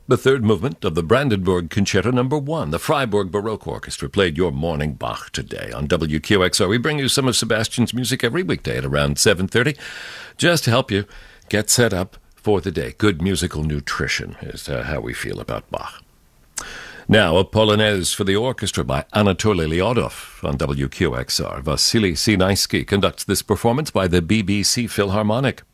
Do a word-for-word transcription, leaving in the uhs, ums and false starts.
The third movement of the Brandenburg Concerto Number One. The Freiburg Baroque Orchestra played your morning Bach today on W Q X R. We bring you some of Sebastian's music every weekday at around seven thirty, just to help you get set up for the day. Good musical nutrition is uh, how we feel about Bach. Now, a Polonaise for the orchestra by Anatoly Lyodov on W Q X R. Vasily Sinaisky conducts this performance by the B B C Philharmonic.